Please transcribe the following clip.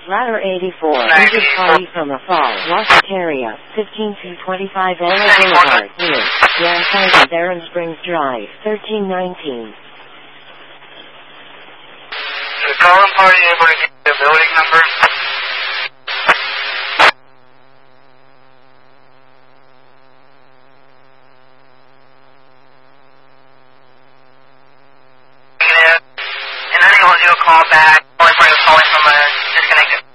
Ladder 84, engine party from a fall, Los Area, 15225 Ella Boulevard, near Grand Site, Barron Springs Drive, 1319. Is the calling party able to get the building number? And anyone do a call back.